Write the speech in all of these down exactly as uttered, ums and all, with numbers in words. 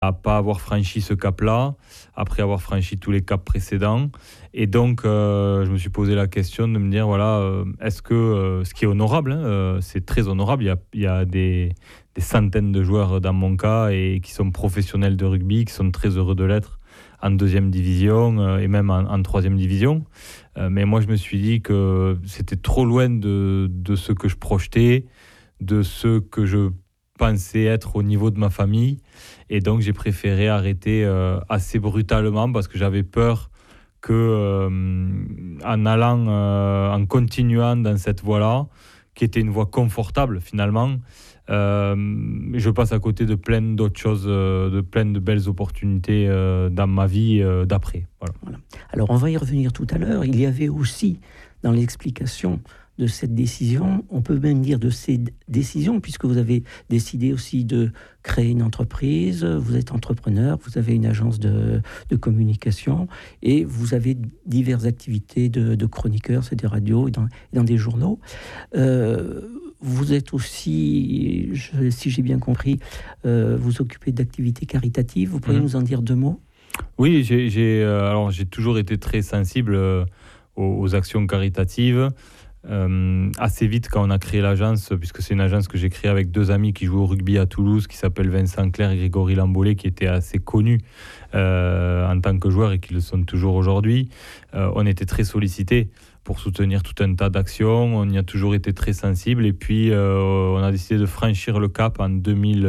à pas avoir franchi ce cap-là, après avoir franchi tous les caps précédents. Et donc, euh, je me suis posé la question de me dire, voilà, euh, est-ce que, euh, ce qui est honorable, hein, euh, c'est très honorable, il y a, il y a des, des centaines de joueurs dans mon cas et qui sont professionnels de rugby, qui sont très heureux de l'être en deuxième division euh, et même en, en troisième division. Euh, mais moi, je me suis dit que c'était trop loin de, de ce que je projetais, de ce que je pensais être au niveau de ma famille. Et donc, j'ai préféré arrêter euh, assez brutalement parce que j'avais peur que, euh, en allant, euh, en continuant dans cette voie-là, qui était une voie confortable finalement, euh, je passe à côté de plein d'autres choses, euh, de plein de belles opportunités euh, dans ma vie euh, d'après. Voilà. Voilà. Alors, on va y revenir tout à l'heure. Il y avait aussi, dans l'explication de cette décision, on peut même dire de ces décisions, puisque vous avez décidé aussi de créer une entreprise, vous êtes entrepreneur, vous avez une agence de, de communication et vous avez diverses activités de, de chroniqueur, c'est des radios et dans, et dans des journaux. Euh, vous êtes aussi, je, si j'ai bien compris, euh, vous occupez d'activités caritatives. Vous pourriez mmh. nous en dire deux mots ? Oui, j'ai, j'ai, euh, alors, j'ai toujours été très sensible euh, aux, aux actions caritatives. Euh, assez vite quand on a créé l'agence, puisque c'est une agence que j'ai créée avec deux amis qui jouent au rugby à Toulouse, qui s'appellent Vincent Clerc et Grégory Lambollet, qui étaient assez connus euh, en tant que joueurs et qui le sont toujours aujourd'hui. Euh, on était très sollicités pour soutenir tout un tas d'actions, on y a toujours été très sensible et puis euh, on a décidé de franchir le cap en deux mille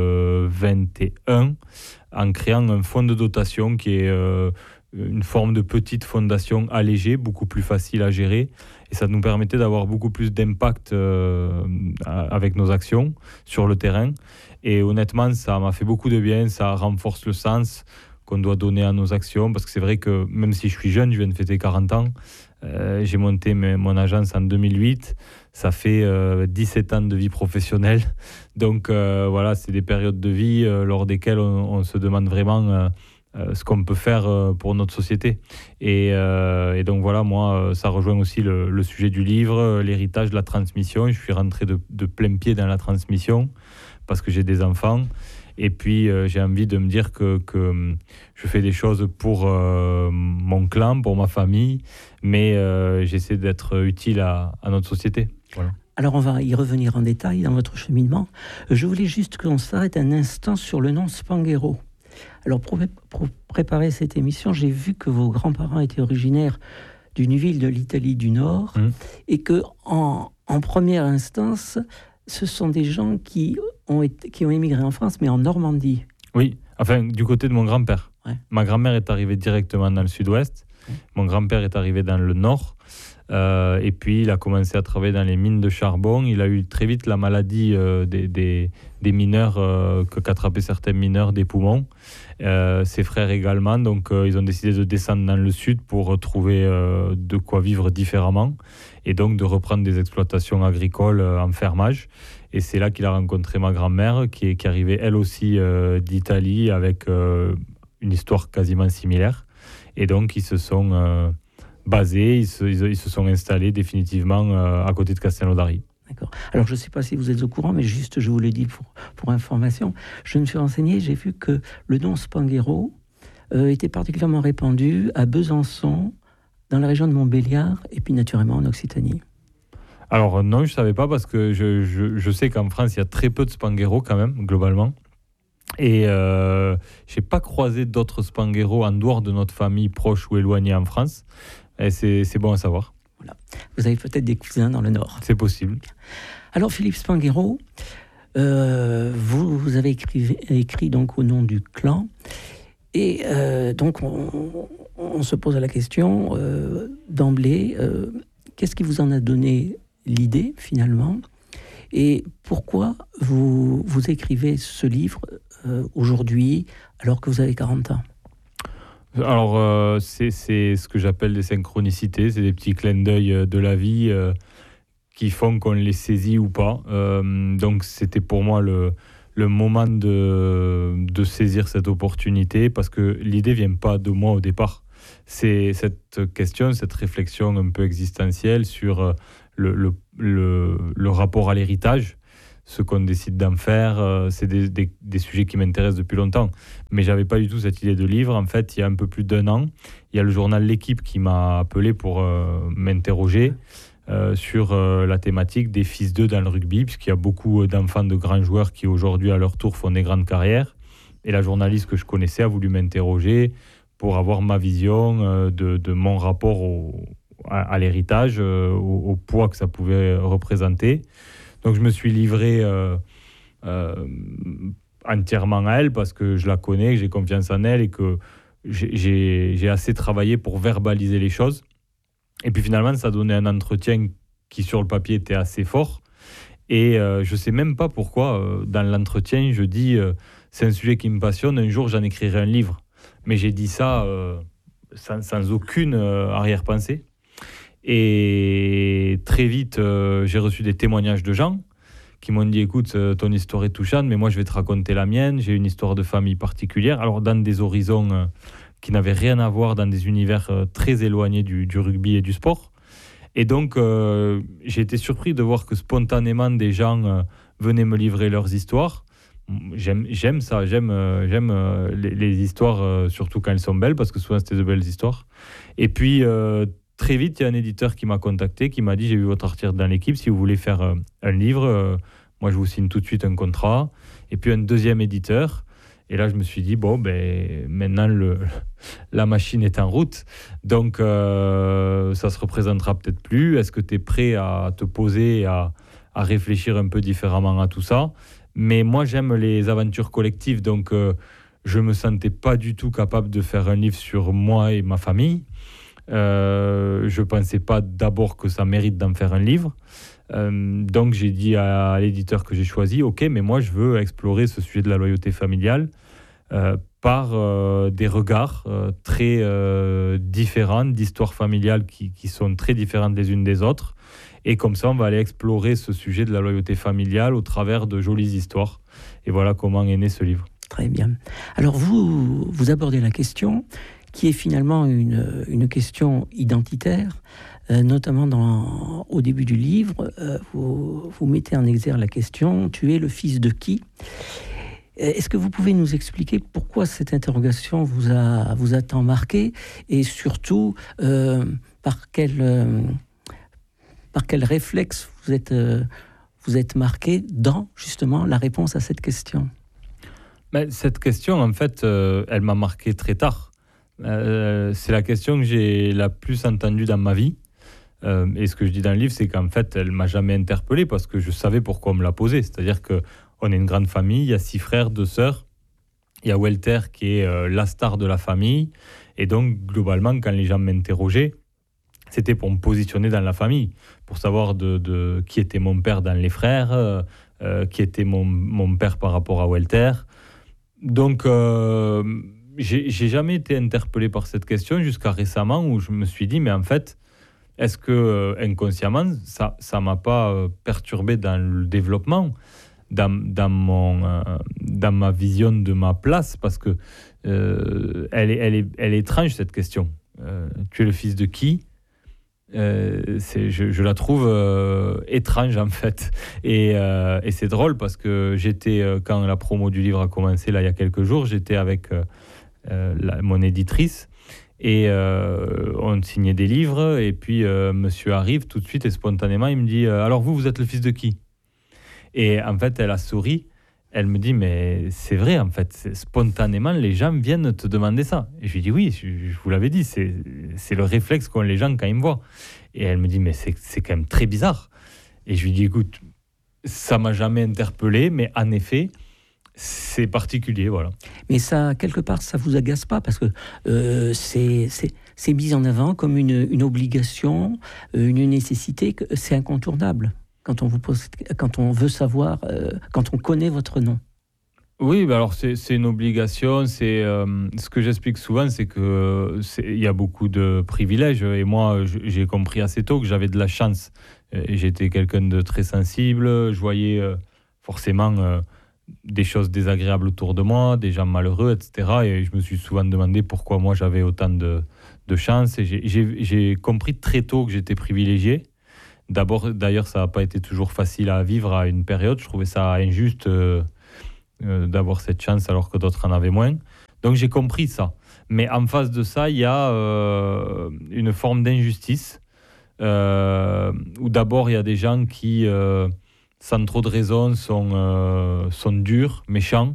vingt et un en créant un fonds de dotation qui est euh, une forme de petite fondation allégée, beaucoup plus facile à gérer. Et ça nous permettait d'avoir beaucoup plus d'impact euh, avec nos actions sur le terrain. Et honnêtement, ça m'a fait beaucoup de bien. Ça renforce le sens qu'on doit donner à nos actions. Parce que c'est vrai que même si je suis jeune, je viens de fêter quarante ans, euh, j'ai monté mes, mon agence en deux mille huit. Ça fait euh, dix-sept ans de vie professionnelle. Donc euh, voilà, c'est des périodes de vie euh, lors desquelles on, on se demande vraiment... Euh, Euh, ce qu'on peut faire euh, pour notre société. Et, euh, et donc voilà, moi, euh, ça rejoint aussi le, le sujet du livre, euh, l'héritage, la transmission. Je suis rentré de, de plein pied dans la transmission parce que j'ai des enfants. Et puis, euh, j'ai envie de me dire que, que je fais des choses pour euh, mon clan, pour ma famille, mais euh, j'essaie d'être utile à, à notre société. Voilà. Alors, on va y revenir en détail dans votre cheminement. Je voulais juste qu'on s'arrête un instant sur le nom Spanghero. Alors, pour, pour préparer cette émission, j'ai vu que vos grands-parents étaient originaires d'une ville de l'Italie du Nord mmh. et que, en, en première instance, ce sont des gens qui ont, été, qui ont émigré en France, mais en Normandie. Oui, enfin, du côté de mon grand-père. Ouais. Ma grand-mère est arrivée directement dans le sud-ouest. Ouais. Mon grand-père est arrivé dans le nord. Euh, et puis, il a commencé à travailler dans les mines de charbon. Il a eu très vite la maladie euh, des, des, des mineurs, euh, que qu'attrapaient certains mineurs des poumons. Euh, ses frères également. Donc, euh, ils ont décidé de descendre dans le sud pour trouver euh, de quoi vivre différemment. Et donc, de reprendre des exploitations agricoles euh, en fermage. Et c'est là qu'il a rencontré ma grand-mère, qui est, qui est arrivée elle aussi euh, d'Italie, avec euh, une histoire quasiment similaire. Et donc, ils se sont... Euh, basés, ils se, ils se sont installés définitivement euh, à côté de Castelnaudary. D'accord. Alors, je ne sais pas si vous êtes au courant, mais juste, je vous le dis pour, pour information, je me suis renseigné, j'ai vu que le nom Spanghero euh, était particulièrement répandu à Besançon, dans la région de Montbéliard, et puis naturellement en Occitanie. Alors non, je ne savais pas, parce que je, je, je sais qu'en France, il y a très peu de Spanghero quand même, globalement. Et euh, je n'ai pas croisé d'autres Spanghero en dehors de notre famille proche ou éloignée en France. Et c'est, c'est bon à savoir. Voilà. Vous avez peut-être des cousins dans le Nord. C'est possible. Alors, Philippe Spanghero, euh, vous, vous avez écrit, écrit donc au nom du clan. Et euh, donc, on, on se pose la question euh, d'emblée, euh, qu'est-ce qui vous en a donné l'idée, finalement ? Et pourquoi vous, vous écrivez ce livre euh, aujourd'hui, alors que vous avez quarante ans ? Alors, euh, c'est, c'est ce que j'appelle des synchronicités, c'est des petits clins d'œil de la vie euh, qui font qu'on les saisit ou pas. Euh, donc, c'était pour moi le, le moment de, de saisir cette opportunité, parce que l'idée ne vient pas de moi au départ. C'est cette question, cette réflexion un peu existentielle sur le, le, le, le rapport à l'héritage, ce qu'on décide d'en faire. Euh, c'est des, des, des sujets qui m'intéressent depuis longtemps. Mais je n'avais pas du tout cette idée de livre. En fait, il y a un peu plus d'un an, il y a le journal L'Équipe qui m'a appelé pour euh, m'interroger euh, sur euh, la thématique des fils d'eux dans le rugby, puisqu'il y a beaucoup d'enfants de grands joueurs qui aujourd'hui, à leur tour, font des grandes carrières. Et la journaliste que je connaissais a voulu m'interroger pour avoir ma vision euh, de, de mon rapport au, à, à l'héritage, euh, au, au poids que ça pouvait représenter. Donc je me suis livré euh, euh, entièrement à elle parce que je la connais, que j'ai confiance en elle et que j'ai, j'ai, j'ai assez travaillé pour verbaliser les choses. Et puis finalement, ça donnait un entretien qui sur le papier était assez fort. Et euh, je ne sais même pas pourquoi, euh, dans l'entretien, je dis euh, c'est un sujet qui me passionne, un jour j'en écrirai un livre. Mais j'ai dit ça euh, sans, sans aucune euh, arrière-pensée. Et très vite, euh, j'ai reçu des témoignages de gens qui m'ont dit, écoute, euh, ton histoire est touchante, mais moi je vais te raconter la mienne. J'ai une histoire de famille particulière. Alors dans des horizons euh, qui n'avaient rien à voir, dans des univers euh, très éloignés du, du rugby et du sport. Et donc, euh, j'ai été surpris de voir que spontanément, des gens euh, venaient me livrer leurs histoires. J'aime, j'aime ça, j'aime, euh, j'aime euh, les, les histoires, euh, surtout quand elles sont belles, parce que souvent, c'était de belles histoires. Et puis, euh, très vite, il y a un éditeur qui m'a contacté, qui m'a dit, j'ai vu votre article dans l'Équipe, si vous voulez faire euh, un livre, euh, moi, je vous signe tout de suite un contrat. Et puis, un deuxième éditeur. Et là, je me suis dit, bon, ben, maintenant, le, la machine est en route. Donc, euh, ça se représentera peut-être plus. Est-ce que tu es prêt à te poser, à, à réfléchir un peu différemment à tout ça ? Mais moi, j'aime les aventures collectives. Donc, euh, je ne me sentais pas du tout capable de faire un livre sur moi et ma famille. Euh, je ne pensais pas d'abord que ça mérite d'en faire un livre. Euh, donc j'ai dit à, à l'éditeur que j'ai choisi, ok, mais moi je veux explorer ce sujet de la loyauté familiale euh, par euh, des regards euh, très euh, différents, d'histoires familiales qui, qui sont très différentes les unes des autres. Et comme ça, on va aller explorer ce sujet de la loyauté familiale au travers de jolies histoires. Et voilà comment est né ce livre. Très bien. Alors vous, vous abordez la question qui est finalement une, une question identitaire. Euh, notamment dans, au début du livre, euh, vous, vous mettez en exergue la question « Tu es le fils de qui ?» Est-ce que vous pouvez nous expliquer pourquoi cette interrogation vous a, vous a tant marqué et surtout euh, par, quel, euh, par quel réflexe vous êtes, euh, vous êtes marqué dans justement la réponse à cette question ? Mais cette question, en fait, euh, elle m'a marqué très tard. Euh, c'est la question que j'ai la plus entendue dans ma vie. Euh, et ce que je dis dans le livre, c'est qu'en fait, elle ne m'a jamais interpellé parce que je savais pourquoi on me l'a posé. C'est-à-dire qu'on est une grande famille, il y a six frères, deux sœurs. Il y a Walter qui est euh, la star de la famille. Et donc, globalement, quand les gens m'interrogeaient, c'était pour me positionner dans la famille, pour savoir de, de qui était mon père dans les frères, euh, euh, qui était mon, mon père par rapport à Walter. Donc, euh, j'ai, j'ai jamais été interpellé par cette question jusqu'à récemment où je me suis dit, mais en fait, est-ce que euh, inconsciemment, ça ne m'a pas euh, perturbé dans le développement, dans, dans, mon, euh, dans ma vision de ma place, parce que euh, elle, est, elle, est, elle est étrange, cette question. Euh, tu es le fils de qui ? euh, c'est, je, je la trouve euh, étrange, en fait. Et, euh, et c'est drôle, parce que j'étais, euh, quand la promo du livre a commencé, là, il y a quelques jours, j'étais avec euh, euh, la, mon éditrice. Et euh, on signait des livres, et puis euh, monsieur arrive tout de suite, et spontanément, il me dit euh, « Alors vous, vous êtes le fils de qui ?» Et en fait, elle a souri, elle me dit « Mais c'est vrai, en fait, c'est, spontanément, les gens viennent te demander ça. » Et je lui dis « Oui, je, je vous l'avais dit, c'est, c'est le réflexe qu'ont les gens quand ils me voient. » Et elle me dit « Mais c'est, c'est quand même très bizarre. » Et je lui dis « Écoute, ça ne m'a jamais interpellé, mais en effet, c'est particulier, voilà. » Mais ça, quelque part, ça vous agace pas parce que euh, c'est, c'est, c'est mis en avant comme une, une obligation, une nécessité, que c'est incontournable quand on vous pose, quand on veut savoir, euh, quand on connaît votre nom. Oui, bah alors c'est, c'est une obligation. C'est euh, ce que j'explique souvent, c'est que c'est, il y a beaucoup de privilèges. Et moi, j'ai compris assez tôt que j'avais de la chance. Et j'étais quelqu'un de très sensible. Je voyais euh, forcément euh, des choses désagréables autour de moi, des gens malheureux, et cetera. Et je me suis souvent demandé pourquoi moi j'avais autant de, de chance. Et j'ai, j'ai, j'ai compris très tôt que j'étais privilégié. D'abord, d'ailleurs, ça n'a pas été toujours facile à vivre à une période. Je trouvais ça injuste euh, euh, d'avoir cette chance alors que d'autres en avaient moins. Donc j'ai compris ça. Mais en face de ça, il y a euh, une forme d'injustice euh, où d'abord il y a des gens qui, euh, sans trop de raison, sont, euh, sont durs, méchants.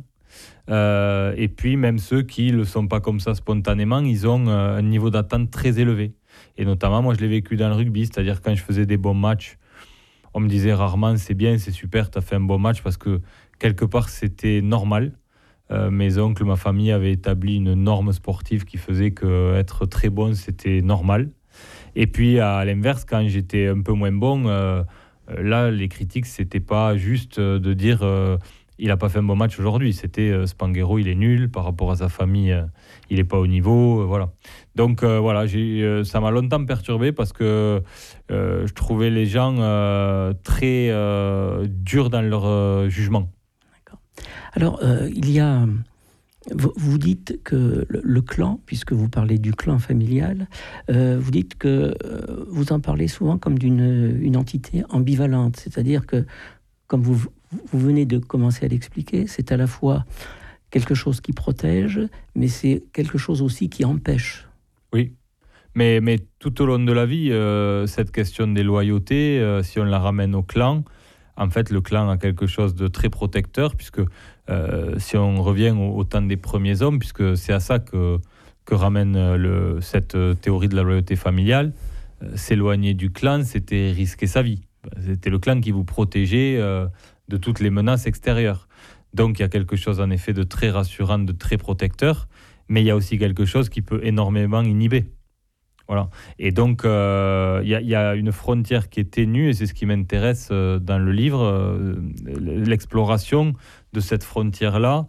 Euh, et puis même ceux qui ne le sont pas comme ça spontanément, ils ont euh, un niveau d'attente très élevé. Et notamment, moi je l'ai vécu dans le rugby, c'est-à-dire quand je faisais des bons matchs, on me disait rarement c'est bien, c'est super, tu as fait un bon match, parce que quelque part c'était normal. Euh, mes oncles, ma famille avaient établi une norme sportive qui faisait qu'être très bon c'était normal. Et puis à l'inverse, quand j'étais un peu moins bon, euh, là les critiques c'était pas juste de dire euh, il n'a pas fait un bon match aujourd'hui, c'était euh, Spanghero il est nul par rapport à sa famille, euh, il n'est pas au niveau, euh, voilà. Donc euh, voilà, j'ai, euh, ça m'a longtemps perturbé parce que euh, je trouvais les gens euh, très euh, durs dans leur euh, jugement. D'accord. Alors euh, il y a, vous, vous dites que le, le clan, puisque vous parlez du clan familial, euh, vous dites que euh, vous en parlez souvent comme d'une une entité ambivalente, c'est-à-dire que comme vous, vous venez de commencer à l'expliquer, c'est à la fois quelque chose qui protège, mais c'est quelque chose aussi qui empêche. Oui, mais, mais tout au long de la vie, euh, cette question des loyautés, euh, si on la ramène au clan, en fait, le clan a quelque chose de très protecteur, puisque euh, si on revient au, au temps des premiers hommes, puisque c'est à ça que, que ramène le, cette théorie de la loyauté familiale, euh, s'éloigner du clan, c'était risquer sa vie. C'était le clan qui vous protégeait euh, de toutes les menaces extérieures. Donc il y a quelque chose en effet de très rassurant, de très protecteur, mais il y a aussi quelque chose qui peut énormément inhiber. Voilà. Et donc il euh, y, y a une frontière qui est ténue, et c'est ce qui m'intéresse euh, dans le livre, euh, l'exploration de cette frontière-là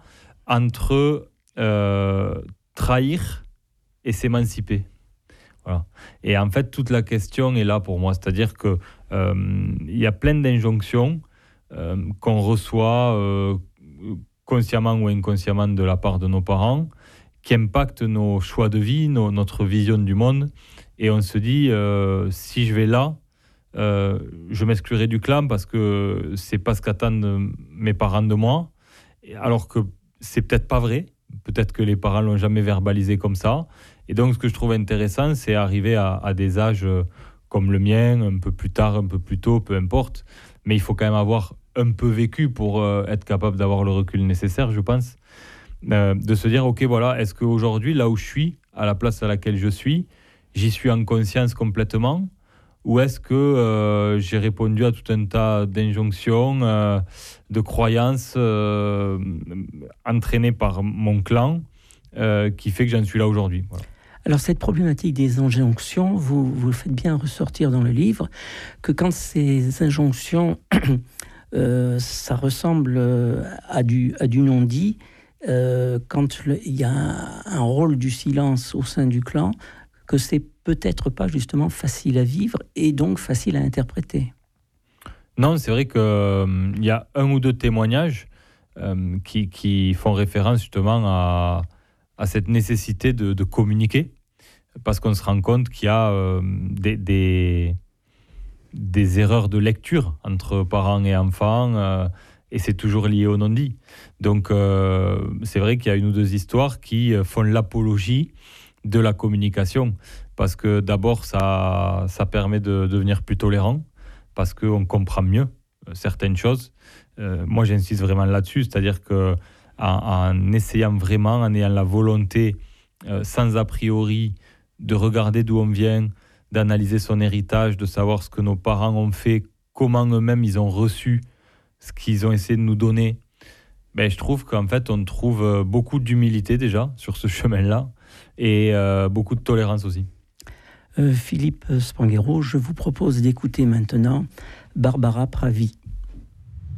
entre euh, trahir et s'émanciper. Voilà. Et en fait, toute la question est là pour moi. C'est-à-dire qu'il euh, y a plein d'injonctions euh, qu'on reçoit euh, consciemment ou inconsciemment de la part de nos parents, qui impactent nos choix de vie, nos, notre vision du monde. Et on se dit, euh, si je vais là, euh, je m'exclurai du clan parce que c'est pas ce qu'attendent mes parents de moi. Alors que c'est peut-être pas vrai. Peut-être que les parents l'ont jamais verbalisé comme ça. Et donc, ce que je trouve intéressant, c'est arriver à, à des âges comme le mien, un peu plus tard, un peu plus tôt, peu importe. Mais il faut quand même avoir un peu vécu pour euh, être capable d'avoir le recul nécessaire, je pense. Euh, de se dire, OK, voilà, est-ce qu'aujourd'hui, là où je suis, à la place à laquelle je suis, j'y suis en conscience complètement ? Ou est-ce que euh, j'ai répondu à tout un tas d'injonctions, euh, de croyances euh, entraînées par mon clan, euh, qui fait que j'en suis là aujourd'hui ? Voilà. Alors cette problématique des injonctions, vous, vous faites bien ressortir dans le livre que quand ces injonctions, euh, ça ressemble à du, à du non-dit, euh, quand il y a un, un rôle du silence au sein du clan, que c'est peut-être pas justement facile à vivre et donc facile à interpréter. Non, c'est vrai qu'il euh, y a un ou deux témoignages euh, qui, qui font référence justement à, à cette nécessité de, de communiquer, parce qu'on se rend compte qu'il y a euh, des, des, des erreurs de lecture entre parents et enfants, euh, et c'est toujours lié au non-dit. Donc euh, c'est vrai qu'il y a une ou deux histoires qui font l'apologie de la communication, parce que d'abord ça, ça permet de devenir plus tolérant, parce qu'on comprend mieux certaines choses. Euh, moi j'insiste vraiment là-dessus, c'est-à-dire qu'en en essayant vraiment, en ayant la volonté euh, sans a priori de regarder d'où on vient, d'analyser son héritage, de savoir ce que nos parents ont fait, comment eux-mêmes ils ont reçu ce qu'ils ont essayé de nous donner, ben, je trouve qu'en fait on trouve beaucoup d'humilité déjà sur ce chemin-là, et euh, beaucoup de tolérance aussi. Euh, Philippe Spanghero, je vous propose d'écouter maintenant Barbara Pravi.